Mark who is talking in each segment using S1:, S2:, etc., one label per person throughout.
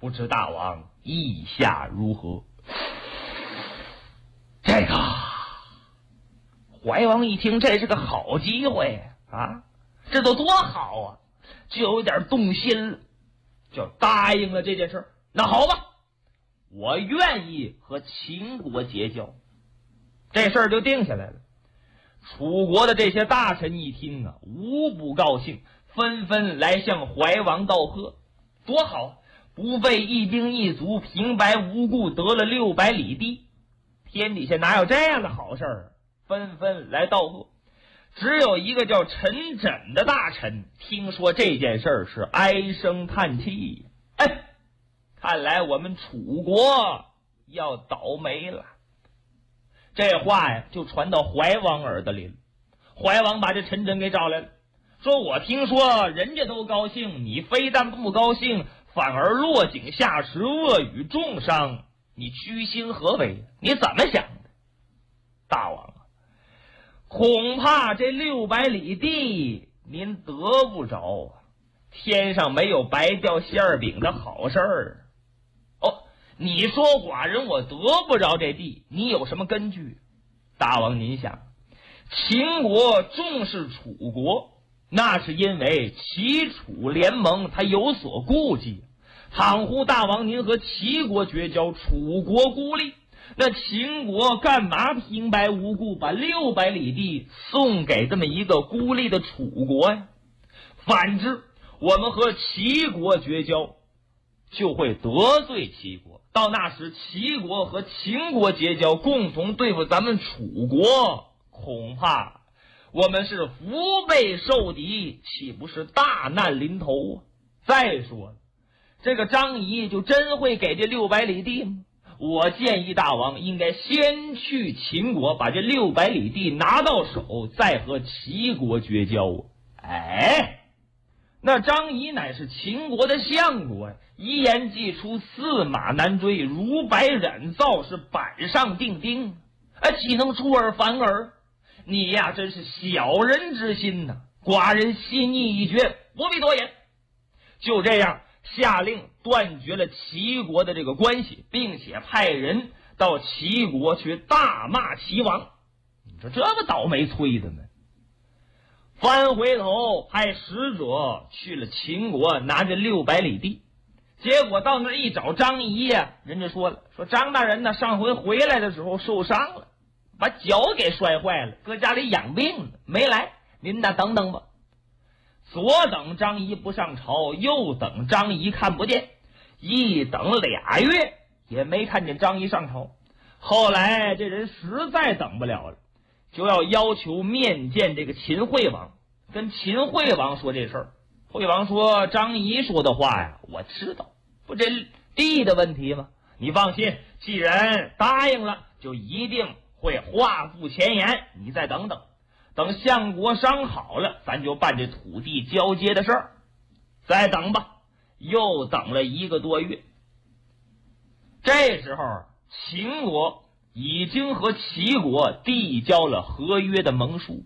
S1: 不知大王意下如何？这个怀王一听，这是个好机会啊，这都多好啊，就有点动心了，就答应了这件事。那好吧，我愿意和秦国结交，这事儿就定下来了。楚国的这些大臣一听啊，无不高兴，纷纷来向怀王道贺。多好，不费一兵一卒，平白无故得了600里地，天底下哪有这样的好事儿？纷纷来道贺。只有一个叫陈轸的大臣听说这件事儿是唉声叹气，看来我们楚国要倒霉了。这话呀就传到怀王耳朵里了。怀王把这陈轸给找来了，说我听说人家都高兴，你非但不高兴，反而落井下石，恶语重伤，你居心何为？你怎么想的？大王啊，恐怕这600里地您得不着啊，天上没有白掉馅饼的好事儿。你说寡人我得不着这地，你有什么根据？大王您想，秦国重视楚国，那是因为齐楚联盟他有所顾忌。倘乎大王您和齐国绝交，楚国孤立，那秦国干嘛平白无故把600里地送给这么一个孤立的楚国呀？反之，我们和齐国绝交就会得罪齐国，到那时齐国和秦国结交，共同对付咱们楚国，恐怕我们是腹背受敌，岂不是大难临头啊？再说了，这个张仪就真会给这600里地吗？我建议大王应该先去秦国，把这600里地拿到手，再和齐国绝交啊。那张仪乃是秦国的相国呀，一言既出，驷马难追，如白染皂，是板上钉钉，岂能出尔反尔？你呀，真是小人之心呐！寡人心意已决，不必多言。就这样下令断绝了齐国的这个关系，并且派人到齐国去大骂齐王。你说这个倒霉催的呢？翻回头派使者去了秦国，拿着600里地，结果到那儿一找张仪呀，人家说了，说张大人呢上回回来的时候受伤了，把脚给摔坏了，搁家里养病呢，没来，您呐等等吧。左等张仪不上朝，右等张仪看不见，一等2月也没看见张仪上朝。后来这人实在等不了了，就要求面见这个秦惠王，跟秦惠王说这事儿。惠王说，张仪说的话呀，我知道，不这地的问题吗？你放心，既然答应了，就一定会话付前言，你再等等，等相国伤好了，咱就办这土地交接的事儿。再等吧。又等了1个多月，这时候秦国已经和齐国递交了合约的盟书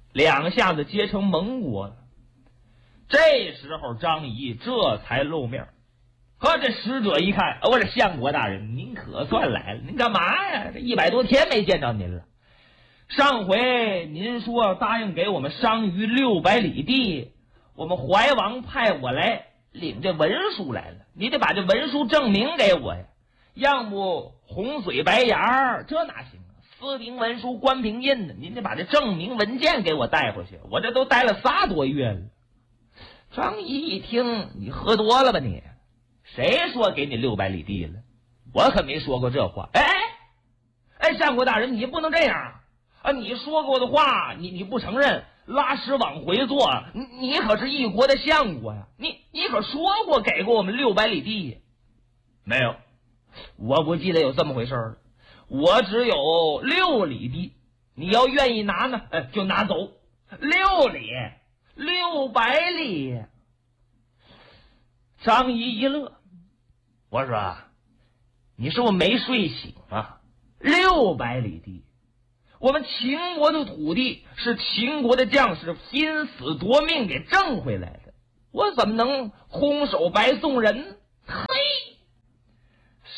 S1: ，2下子结成盟国了。这时候张仪这才露面。可这使者一看，我这相国大人，您可算来了，您干嘛呀？这100多天没见着您了。上回您说答应给我们商于600里地，我们怀王派我来领这文书来了，你得把这文书证明给我呀。要不红嘴白牙，这哪行啊？私定文书关凭印的，您得把这证明文件给我带回去。我这都待了3多月了。张仪一听，你喝多了吧你？谁说给你600里地了？我可没说过这话。相国大人，你不能这样啊！你说过的话，你不承认，拉屎往回做，你可是一国的相国呀！你可说过给过我们600里地？没有，我不记得有这么回事了。我只有6里地，你要愿意拿呢，就拿走。6里，600里。张仪一乐，我说你是不是没睡醒啊？600里地，我们秦国的土地是秦国的将士拼死夺命给挣回来的，我怎么能空手白送人？嘿，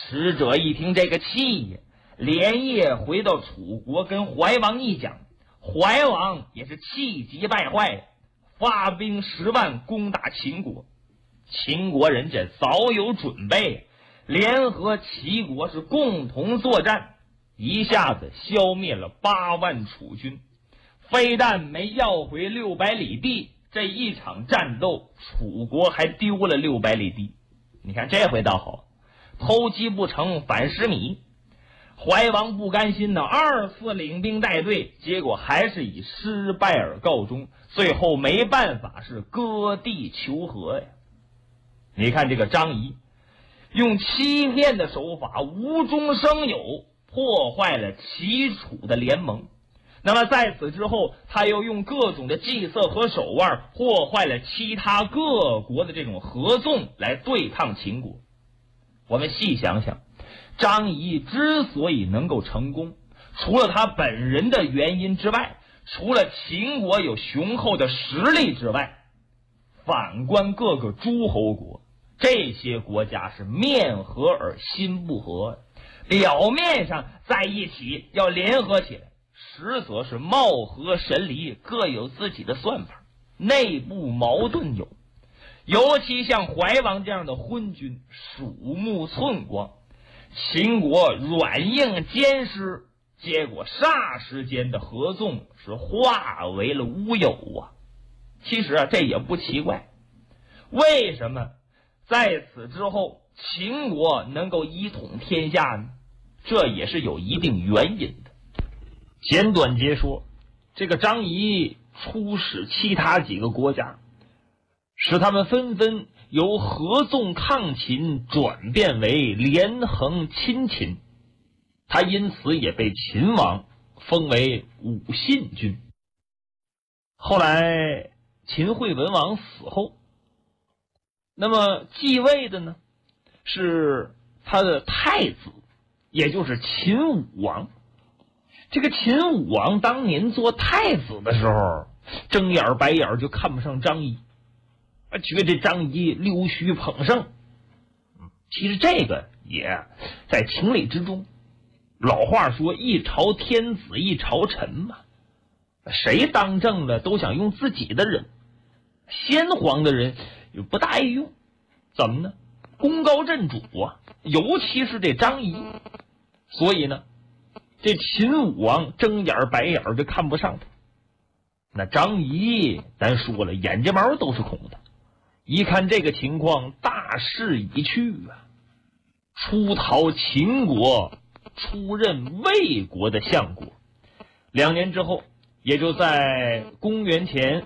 S1: 使者一听这个气呀，连夜回到楚国跟怀王一讲，怀王也是气急败坏，发兵10万攻打秦国。秦国人这早有准备，联合齐国是共同作战，一下子消灭了8万楚军，非但没要回600里地，这一场战斗楚国还丢了600里地。你看这回倒好，偷鸡不成反蚀米。怀王不甘心呢，2次领兵带队，结果还是以失败而告终，最后没办法是割地求和呀。你看这个张仪用欺骗的手法无中生有，破坏了齐楚的联盟。那么在此之后，他又用各种的计策和手腕破坏了其他各国的这种合纵来对抗秦国。我们细想想，张仪之所以能够成功，除了他本人的原因之外，除了秦国有雄厚的实力之外，反观各个诸侯国，这些国家是面和而心不和，表面上在一起要联合起来，实则是貌合神离，各有自己的算法，内部矛盾有。尤其像怀王这样的昏君，鼠目寸光，秦国软硬兼施，结果霎时间的合纵是化为了乌有啊。其实这也不奇怪，为什么在此之后秦国能够一统天下呢？这也是有一定原因的。简短截说，这个张仪出使其他几个国家，使他们纷纷由合纵抗秦转变为连横亲秦，他因此也被秦王封为武信君。后来秦惠文王死后，那么继位的呢是他的太子，也就是秦武王。这个秦武王当年做太子的时候，睁眼白眼就看不上张仪，觉得这张仪溜须捧圣。其实这个也在情理之中。老话说一朝天子一朝臣嘛，谁当政了都想用自己的人，先皇的人也不大爱用。怎么呢？功高震主啊，尤其是这张仪。所以呢，这秦武王睁眼白眼就看不上他。那张仪咱说了，眼睫毛都是空的，一看这个情况，大势已去啊，出逃秦国，出任魏国的相国。2年之后，也就在公元前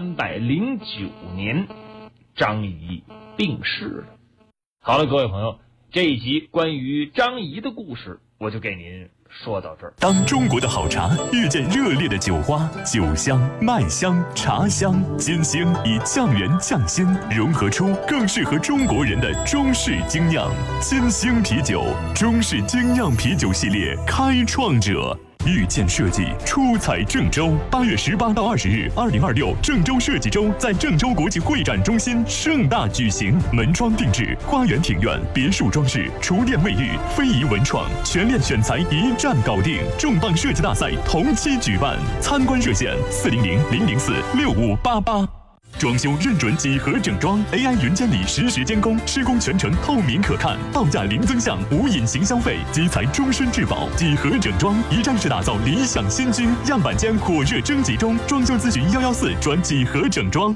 S1: 309年，张仪病逝了。好了，各位朋友，这一集关于张仪的故事我就给您说到这儿。
S2: 当中国的好茶遇见热烈的酒花，酒香、麦香、茶香、煎香以酱圆酱鲜融合出更适合中国人的中式精酿煎香啤酒。中式精酿啤酒系列开创者遇见设计出彩郑州，8月18到20日，2026郑州设计周在郑州国际会展中心盛大举行，门窗定制、花园庭院、别墅装饰、厨电卫浴、非遗文创，全链选材一站搞定。重磅设计大赛同期举办，参观热线400-004-6588。装修认准几何整装 ，AI 云监理实时监工，施工全程透明可看，报价零增项无隐形消费，基材终身质保。几何整装一站式打造理想新居，样板间火热征集中，装修咨询114转几何整装。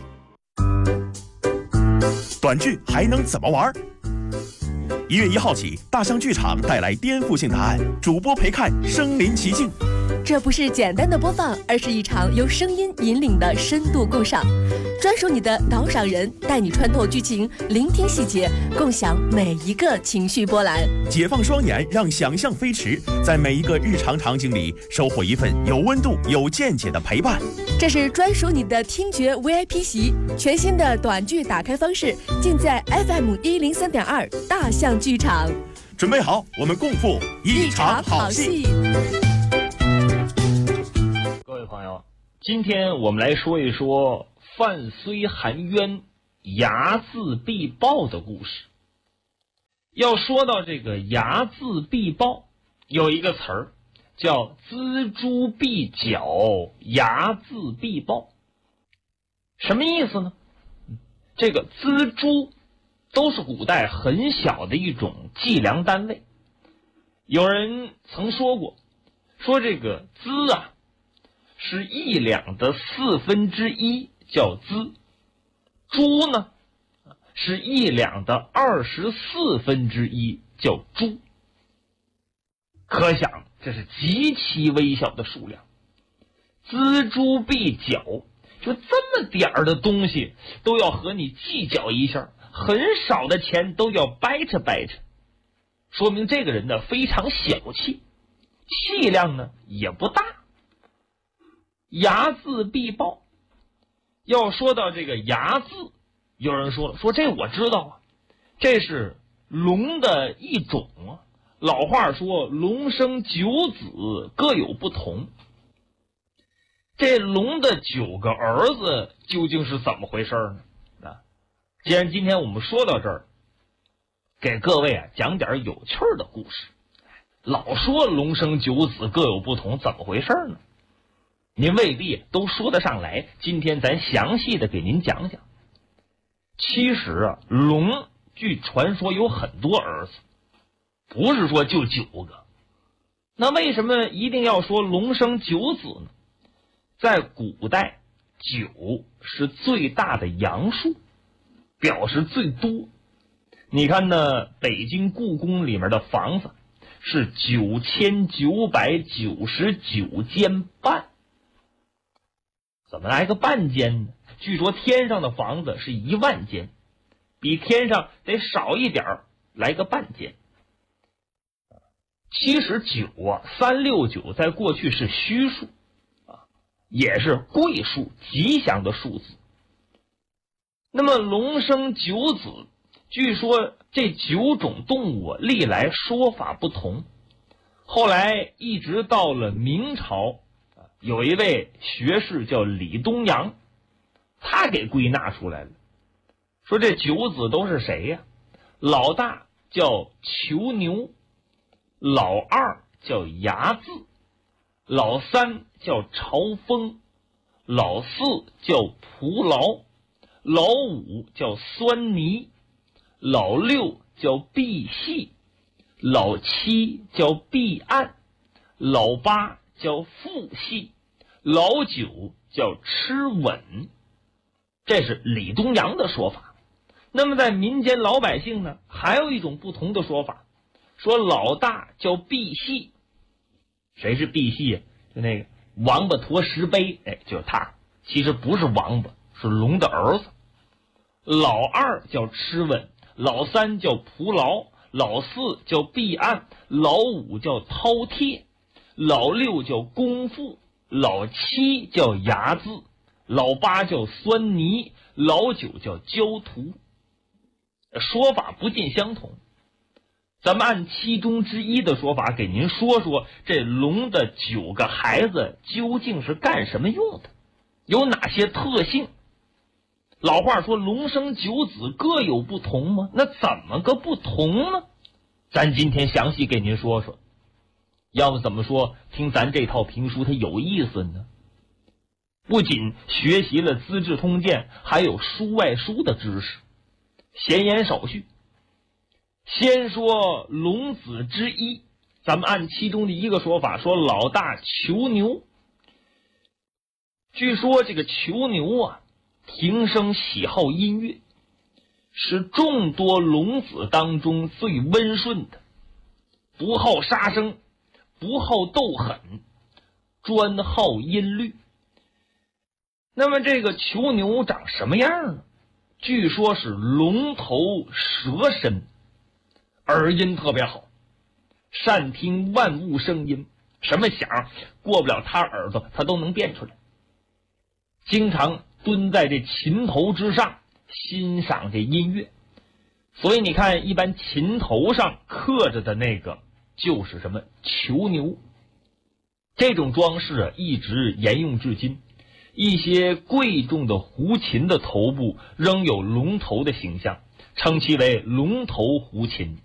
S3: 短剧还能怎么玩？1月1号起，大象剧场带来颠覆性答案，主播陪看身临其境。
S4: 这不是简单的播放，而是一场由声音引领的深度共赏，专属你的导赏人，带你穿透剧情，聆听细节，共享每一个情绪波澜。
S3: 解放双眼，让想象飞驰，在每一个日常场景里收获一份有温度、有见解的陪伴。
S4: 这是专属你的听觉 VIP 席，全新的短剧打开方式，尽在 FM103.2大象剧场。
S3: 准备好，我们共赴一场好戏。
S1: 各位朋友，今天我们来说一说范睢含冤，睚眦必报的故事。 要说到这个睚眦必报，有一个词儿叫锱铢必较，睚眦必报。什么意思呢？这个锱铢都是古代很小的一种计量单位。有人曾说过，说这个锱啊是1两的1/4叫锱，铢呢是1两的24/1叫铢。可想这是极其微小的数量，锱铢必较，就这么点儿的东西都要和你计较一下，很少的钱都要掰扯掰扯，说明这个人呢非常小气，气量呢也不大。睚眦必报，要说到这个睚眦，有人说了，说这我知道啊，这是龙的一种啊。老话说龙生9子，各有不同。这龙的9个儿子究竟是怎么回事呢？既然今天我们说到这儿，给各位讲点有趣的故事。老说龙生9子各有不同，怎么回事呢？您未必都说得上来，今天咱详细的给您讲讲。其实龙据传说有很多儿子，不是说就9个。那为什么一定要说龙生9子呢？在古代，9是最大的阳数，表示最多。你看呢，北京故宫里面的房子是9999间半。怎么来个半间呢？据说天上的房子是10000间，比天上得少一点儿，来个半间。其实9啊，369在过去是虚数啊，也是贵数，吉祥的数字。那么龙生9子，据说这9种动物历来说法不同。后来一直到了明朝，有一位学士叫李东阳，他给归纳出来了，说这9子都是谁呀？老大叫囚牛，老二叫睚眦，老三叫朝风，老四叫蒲牢，老五叫酸泥，老六叫赑屃，老七叫赑案，老八叫复屃，老九叫吃稳。这是李东阳的说法。那么在民间老百姓呢，还有一种不同的说法，说老大叫赑屃。谁是赑屃呀？就那个王八驮石碑，就是他。其实不是王八，是龙的儿子。老二叫吃稳，老三叫蒲牢，老四叫赑案，老五叫饕餮，老六叫公父，老七叫睚眦，老八叫酸泥，老九叫焦涂。说法不尽相同。咱们按其中之一的说法给您说说这龙的9个孩子究竟是干什么用的，有哪些特性。老话说龙生9子各有不同吗？那怎么个不同呢？咱今天详细给您说说。要不怎么说听咱这套评书它有意思呢？不仅学习了《资治通鉴》，还有书外书的知识。闲言少叙，先说龙子之一，咱们按其中的一个说法，说老大囚牛。据说这个囚牛啊，平生喜好音乐，是众多龙子当中最温顺的，不好杀生，不好斗狠，专好音律。那么这个囚牛长什么样呢？据说是龙头蛇身，耳音特别好，善听万物声音，什么响过不了他耳朵他都能辨出来。经常蹲在这琴头之上欣赏这音乐，所以你看一般琴头上刻着的那个就是什么囚牛。这种装饰一直沿用至今，一些贵重的胡琴的头部仍有龙头的形象，称其为龙头胡琴。